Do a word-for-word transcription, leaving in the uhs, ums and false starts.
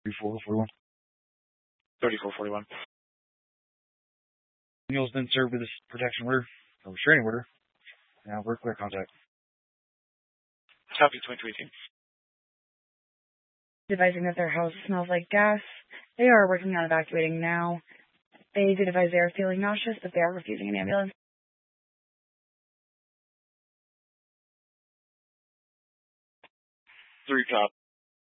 thirty-four forty-one. thirty-four forty-one. Daniel's been served with a protection order, a restraining order. Now we're clear contact. Copy, twenty-two eighteen. Advising that their house smells like gas. They are working on evacuating now. They did advise they are feeling nauseous, but they are refusing an ambulance. Three cop.